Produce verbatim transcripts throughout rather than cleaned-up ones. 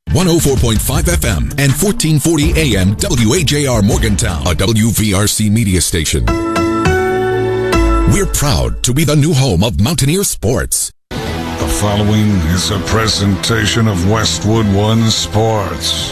one oh four point five F M and fourteen forty A M W A J R Morgantown, a W V R C media station. We're proud to be the new home of Mountaineer Sports. The following is a presentation of Westwood One Sports.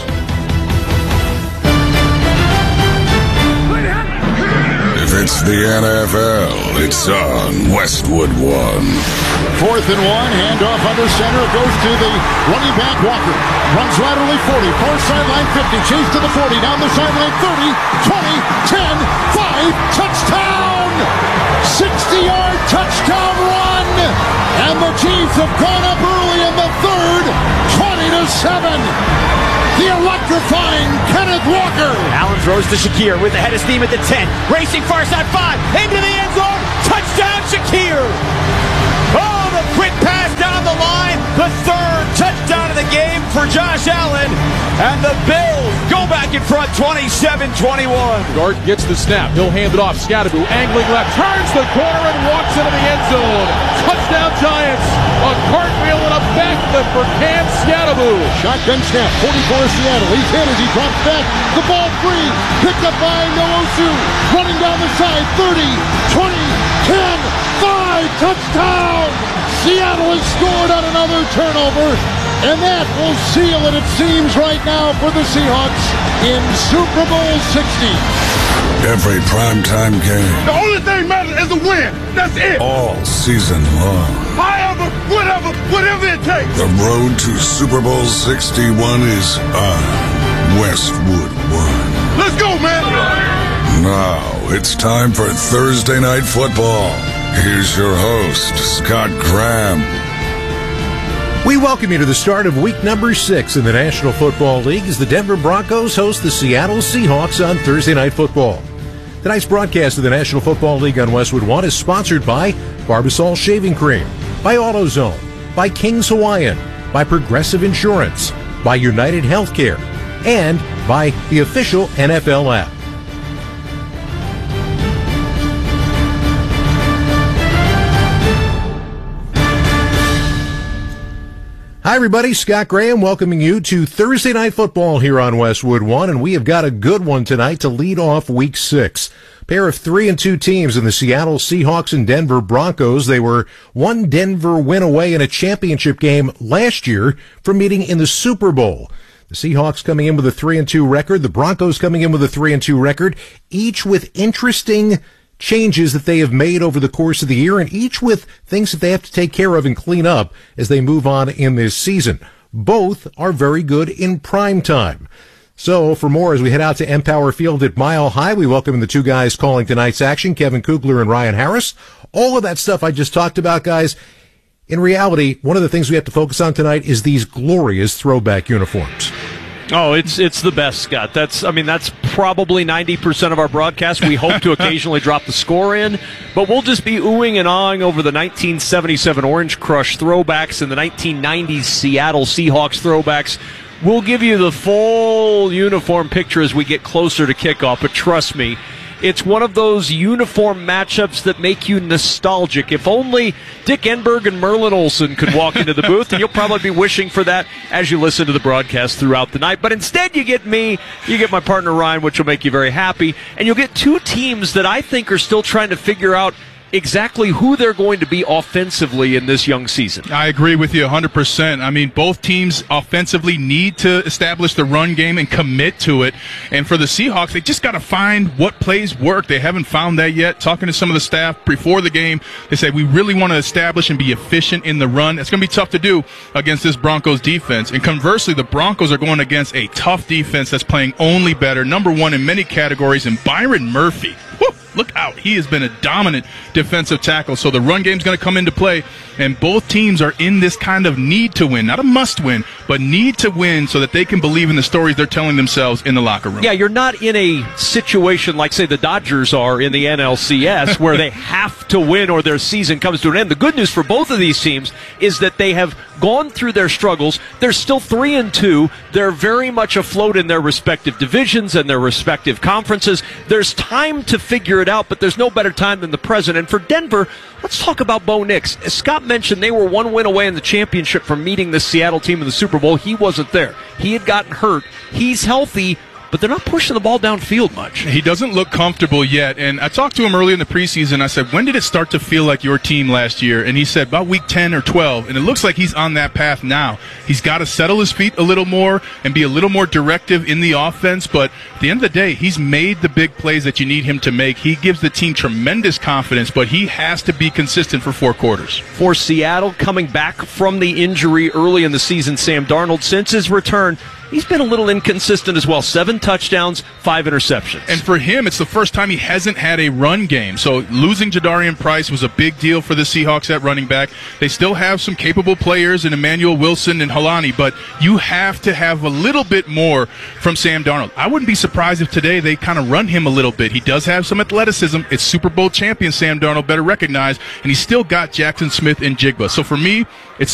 If it's the N F L, it's on Westwood One. Fourth and one, handoff under center. It goes to the running back, Walker. Runs laterally forty, far sideline fifty, chase to the forty, down the sideline thirty, twenty, ten, five, touchdown! sixty-yard touchdown run! And the Chiefs have gone up early in the third, twenty to seven. The electrifying Kenneth Walker. Allen throws to Shakir with the head of steam at the ten. Racing far side five. Into the end zone. Touchdown Shakir. Oh, the quick pass down the line. The third touchdown of the game for Josh Allen. And the Bills go back in front twenty-seven twenty-one. Gart gets the snap. He'll hand it off. Scatterbu angling left. Turns the corner and walks into the end zone. Touchdown Giants. A cartwheel and a backflip for Cam Scatterbu. Shotgun snap. forty-four Seattle. He's hit as he drops back. The ball free. Picked up by Nwosu. Running down the side. thirty, twenty, ten, five. Touchdown. Seattle has scored on another turnover. And that will seal it, it seems, right now for the Seahawks in Super Bowl sixty. Every primetime game. The only thing matters is the win. That's it. All season long. However, whatever, whatever it takes. The road to Super Bowl sixty-one is on Westwood One. Let's go, man. Now it's time for Thursday Night Football. Here's your host, Scott Graham. We welcome you to the start of week number six in the National Football League as the Denver Broncos host the Seattle Seahawks on Thursday Night Football. Tonight's broadcast of the National Football League on Westwood One is sponsored by Barbasol Shaving Cream, by AutoZone, by King's Hawaiian, by Progressive Insurance, by United Healthcare, and by the official N F L app. Hi, everybody. Scott Graham welcoming you to Thursday Night Football here on Westwood One, and we have got a good one tonight to lead off Week Six. Pair of three and two teams in the Seattle Seahawks and Denver Broncos. They were one Denver win away in a championship game last year from meeting in the Super Bowl. The Seahawks coming in with a three and two record. The Broncos coming in with a three and two record, each with interesting changes that they have made over the course of the year, and each with things that they have to take care of and clean up as they move on in this season. Both are very good in prime time. So for more, as we head out to Empower Field at Mile High, we welcome the two guys calling tonight's action, Kevin Kugler and Ryan Harris. All of that stuff I just talked about, guys. In reality, one of the things we have to focus on tonight is these glorious throwback uniforms. Oh, it's it's the best, Scott. That's I mean that's probably ninety percent of our broadcast. We hope to occasionally drop the score in, but we'll just be oohing and ahhing over the nineteen seventy-seven Orange Crush throwbacks and the nineteen nineties Seattle Seahawks throwbacks. We'll give you the full uniform picture as we get closer to kickoff, but trust me, it's one of those uniform matchups that make you nostalgic. If only Dick Enberg and Merlin Olsen could walk into the booth, and you'll probably be wishing for that as you listen to the broadcast throughout the night. But instead, you get me, you get my partner Ryan, which will make you very happy, and you'll get two teams that I think are still trying to figure out exactly who they're going to be offensively in this young season. I agree with you one hundred percent. I mean, both teams offensively need to establish the run game and commit to it. And for the Seahawks, they just got to find what plays work. They haven't found that yet. Talking to some of the staff before the game, they said, we really want to establish and be efficient in the run. It's going to be tough to do against this Broncos defense. And conversely, the Broncos are going against a tough defense that's playing only better, number one in many categories, and Byron Murphy. Woo! Look out. He has been a dominant defensive tackle. So the run game's going to come into play, and both teams are in this kind of need to win. Not a must win, but need to win so that they can believe in the stories they're telling themselves in the locker room. Yeah, you're not in a situation like, say, the Dodgers are in the N L C S where they have to win or their season comes to an end. The good news for both of these teams is that they have gone through their struggles. They're still three and two. They're very much afloat in their respective divisions and their respective conferences. There's time to figure it out, but there's no better time than the present. And for Denver, Let's talk about Bo Nix. As Scott mentioned, they were one win away in the championship from meeting the Seattle team in the Super Bowl. He wasn't there. He had gotten hurt. He's healthy, but they're not pushing the ball downfield much. He doesn't look comfortable yet. And I talked to him early in the preseason. I said, when did it start to feel like your team last year? And he said, about week ten or twelve. And it looks like he's on that path now. He's got to settle his feet a little more and be a little more directive in the offense. But at the end of the day, he's made the big plays that you need him to make. He gives the team tremendous confidence, but he has to be consistent for four quarters. For Seattle, coming back from the injury early in the season, Sam Darnold, since his return, he's been a little inconsistent as well. Seven touchdowns, five interceptions. And for him, it's the first time he hasn't had a run game. So losing Jadarian Price was a big deal for the Seahawks at running back. They still have some capable players in Emmanuel Wilson and Halani, but you have to have a little bit more from Sam Darnold. I wouldn't be surprised if today they kind of run him a little bit. He does have some athleticism. It's Super Bowl champion Sam Darnold, better recognized, and he's still got Jackson Smith and Jigba. So for me, it's